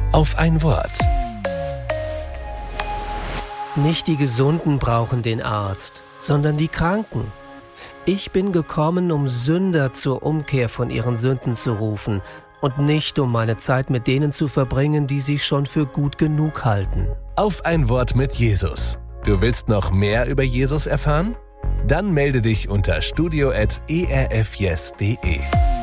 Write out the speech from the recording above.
Auf ein Wort. Nicht die Gesunden brauchen den Arzt, sondern die Kranken. Ich bin gekommen, um Sünder zur Umkehr von ihren Sünden zu rufen und nicht, um meine Zeit mit denen zu verbringen, die sich schon für gut genug halten. Auf ein Wort mit Jesus. Du willst noch mehr über Jesus erfahren? Dann melde dich unter studio@erfyes.de.